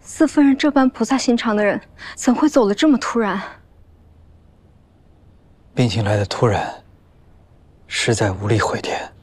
四夫人这般菩萨心肠的人，怎会走得这么突然？ 病情来的突然，实在无力回天。